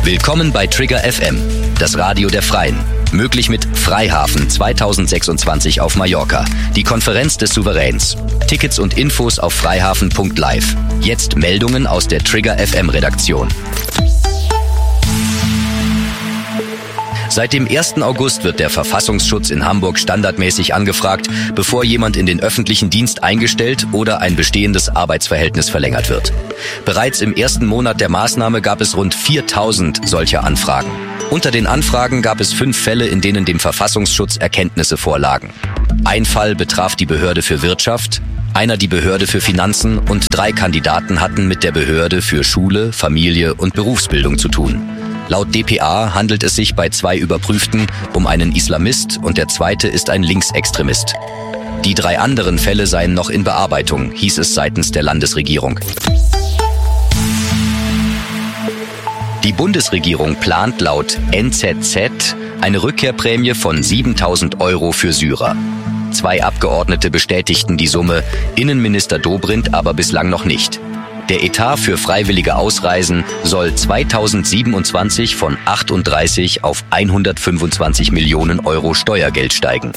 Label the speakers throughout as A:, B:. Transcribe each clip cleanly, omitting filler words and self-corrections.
A: Willkommen bei Trigger FM, das Radio der Freien. Möglich mit Freihafen 2026 auf Mallorca, die Konferenz des Souveräns. Tickets und Infos auf freihafen.live. Jetzt Meldungen aus der Trigger FM Redaktion. Seit dem 1. August wird der Verfassungsschutz in Hamburg standardmäßig angefragt, bevor jemand in den öffentlichen Dienst eingestellt oder ein bestehendes Arbeitsverhältnis verlängert wird. Bereits im ersten Monat der Maßnahme gab es rund 4.000 solcher Anfragen. Unter den Anfragen gab es 5 Fälle, in denen dem Verfassungsschutz Erkenntnisse vorlagen. Ein Fall betraf die Behörde für Wirtschaft, einer die Behörde für Finanzen und 3 Kandidaten hatten mit der Behörde für Schule, Familie und Berufsbildung zu tun. Laut dpa handelt es sich bei 2 Überprüften um einen Islamist und der zweite ist ein Linksextremist. Die 3 anderen Fälle seien noch in Bearbeitung, hieß es seitens der Landesregierung. Die Bundesregierung plant laut NZZ eine Rückkehrprämie von 7.000 Euro für Syrer. 2 Abgeordnete bestätigten die Summe, Innenminister Dobrindt aber bislang noch nicht. Der Etat für freiwillige Ausreisen soll 2027 von 38 auf 125 Millionen Euro Steuergeld steigen.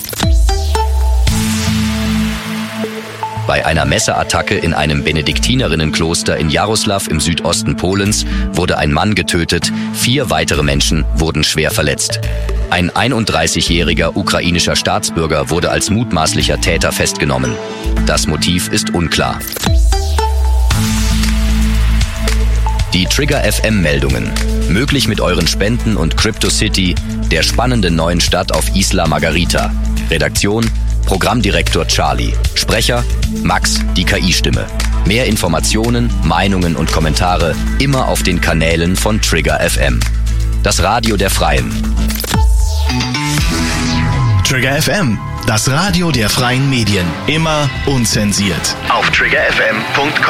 A: Bei einer Messerattacke in einem Benediktinerinnenkloster in Jaroslav im Südosten Polens wurde ein Mann getötet, 4 weitere Menschen wurden schwer verletzt. Ein 31-jähriger ukrainischer Staatsbürger wurde als mutmaßlicher Täter festgenommen. Das Motiv ist unklar. Die Trigger FM Meldungen. Möglich mit euren Spenden und CryptoCity, der spannenden neuen Stadt auf Isla Margarita. Redaktion: Programmdirektor Charlie. Sprecher: Max, die KI-Stimme. Mehr Informationen, Meinungen und Kommentare immer auf den Kanälen von Trigger FM. Das Radio der Freien.
B: Trigger FM, das Radio der freien Medien. Immer unzensiert. Auf triggerfm.com.